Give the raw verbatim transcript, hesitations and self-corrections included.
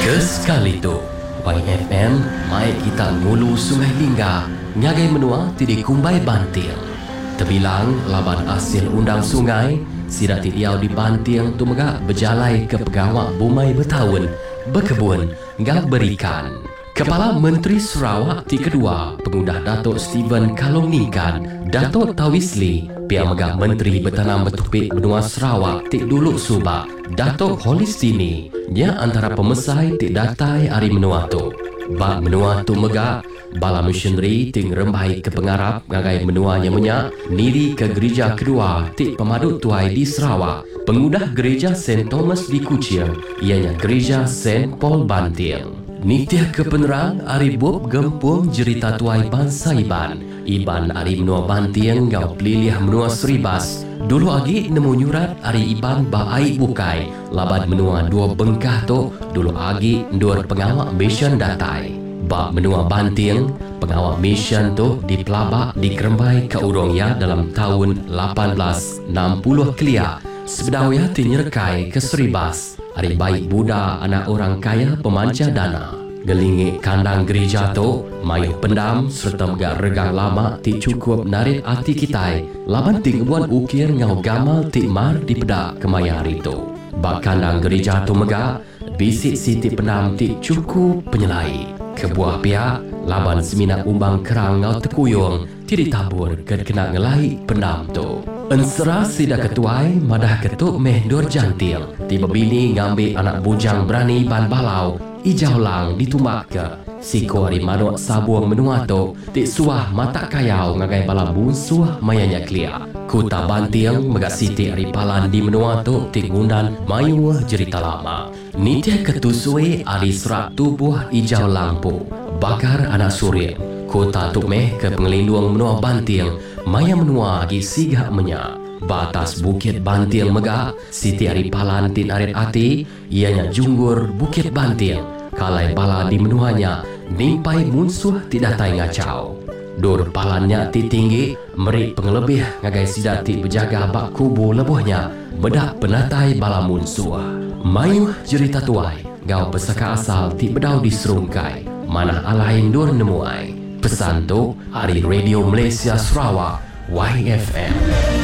Kesekali tu Y F M mai kita ngulu Sungai Lingga ngagai menua tidi kumbai banting. Terbilang laban hasil undang sungai sida tidiau di banting tu megak berjalai ke pegawai bumai bertahun berkebun ngak berikan. Kepala Menteri Sarawak ti kedua pengundah Datuk Steven Kalongingkan, Datuk Tawisli, pihak megak Menteri Bertanam Bertopik Benua Sarawak ti dulu subak, Datuk Holistini, nya antara pemesai ti datai hari menua tu. Bak menua tu megak, bala missionary ting rembai ke pengarap ngagai menuanya menyak, niri ke gereja kedua ti pemadut tuai di Sarawak, pengudah gereja Saint Thomas di Kuching, ianya gereja Saint Paul Banting. Nitya ke penerang ari bob gempung jerita tuai bangsa Iban. Iban ari menua bantiang ngau peliliah menua seribas. Dulu agi nemu nyurat ari Iban baai bukai. Laban menua dua bengkah tu dulu agi dua pengawal mission datai. Bak menua bantiang, pengawal mission tu dipelabak di Kerembai ke Urongya dalam tahun lapan belas enam puluh kelia. Sebedawaya tinyerkai ke seribas. Hari baik Buddha anak orang kaya pemanca dana. Gelingi kandang gereja tu, mayuh pendam serta megak regang lama ti cukup narit hati kitai. Laban ti ngebuan ukir ngau gamal ti mar di pedak kemayari tu. Bak kandang gereja tu megak, bisik siti pendam ti cukup penyelai. Kebuah pihak, laban semina umbang kerang ngau tekuyung, ti ditabur ke kena ngelai pendam tu. Ensera sida ketuai madah ketuk meh dor jantil. Tiba bini ngambil anak bujang berani ban balau. Ijau lang ditumbak ke. Siko hari manuk sabuang menua tu. Tik suah mata kayau ngagai bala bunsuah mayanya klia. Kuta bantiang megak siti hari palan di menua tu. Tik ngundan mayuah jerita lama. Nitya ketusui hari serak tubuh ijau lampu. Bakar anak surya. Kota tuk meh ke pengelindung menua bantiang. Maya menua agi sigak menyak. Batas Bukit Banting megak, siti hari palan tin arit ati, ianya junggur Bukit Banting. Kalai bala di menuanya, nimpai munsuh tidak tai ngacau. Dur palannya ti tinggi, merik pengelebih ngagai sidati berjaga bak kubu lebuhnya, bedak penatai bala munsuh. Mayuh jerita tuai, gau pesaka asal ti bedau di serungkai, mana alain dur nemuai. Pesan tu, hari Radio Malaysia Sarawak, Y F M.